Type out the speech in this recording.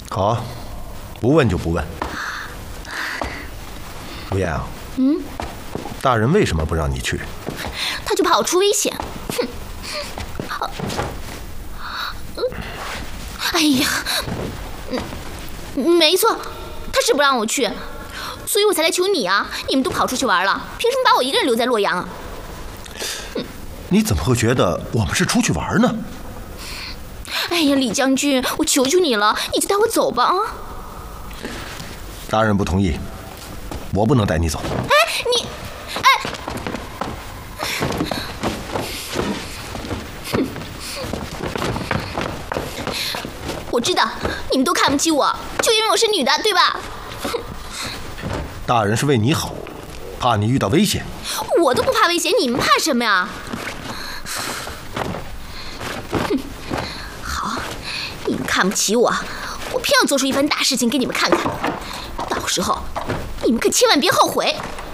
好，不问就不问。吴燕啊，大人为什么不让你去？ 他就怕我出危险。哼！哎呀，没错，他是不让我去，所以我才来求你啊！你们都跑出去玩了，凭什么把我一个人留在洛阳啊？ 你怎么会觉得我们是出去玩呢？ 哎呀，李将军，我求求你了，你就带我走吧啊！ 大人不同意，我不能带你走。 我知道你们都看不起我，就因为我是女的，对吧？ 大人是为你好，怕你遇到危险。 我都不怕危险，你们怕什么呀？好，你们看不起我，我偏要做出一番大事情给你们看看，到时候你们可千万别后悔。